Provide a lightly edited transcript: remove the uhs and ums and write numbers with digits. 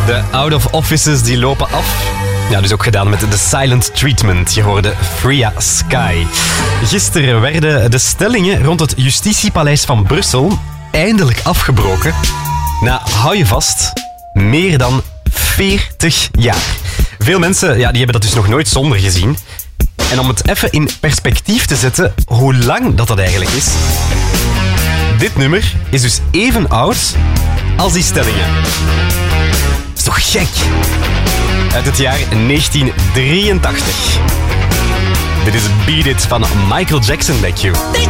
De out-of-offices die lopen af. Ja, dus ook gedaan met de silent treatment. Je hoorde Freya Sky. Gisteren werden de stellingen rond het Justitiepaleis van Brussel eindelijk afgebroken. Na, hou je vast, meer dan 40 jaar. Veel mensen die hebben dat dus nog nooit zonder gezien. En om het even in perspectief te zetten hoe lang dat eigenlijk is. Dit nummer is dus even oud als die stellingen. Dat is toch gek? Uit het jaar 1983. Dit is Beat It van Michael Jackson, Back You.